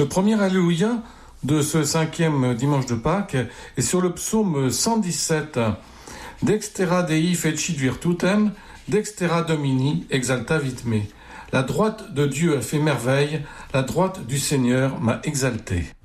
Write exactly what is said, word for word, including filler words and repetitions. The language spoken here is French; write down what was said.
Le premier Alléluia de ce cinquième dimanche de Pâques est sur le psaume cent dix-sept. Dextera Dei fecit virtutem, dextera Domini exaltavit me. La droite de Dieu a fait merveille, la droite du Seigneur m'a exalté.